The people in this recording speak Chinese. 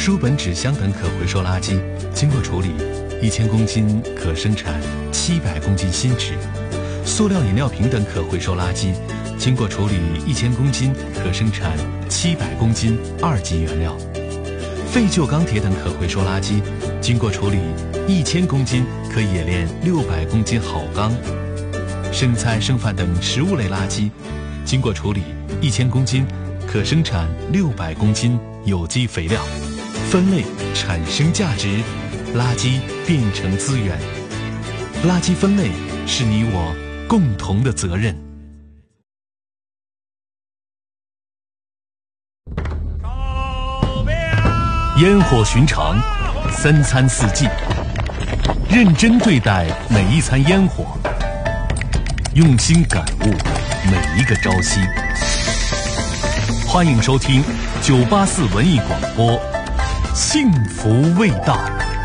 书本、纸箱等可回收垃圾经过处理，1000公斤可生产700公斤新纸；塑料饮料瓶等可回收垃圾经过处理1000公斤可生产700公斤2级原料；废旧钢铁等可回收垃圾经过处理1000公斤可冶炼600公斤好钢；剩菜剩饭等食物类垃圾经过处理1000公斤可生产600公斤有机肥料。分类产生价值，垃圾变成资源。垃圾分类是你我共同的责任。烟火寻常，3餐4季，认真对待每一餐烟火，用心感悟每一个朝夕。欢迎收听984文艺广播，幸福味道。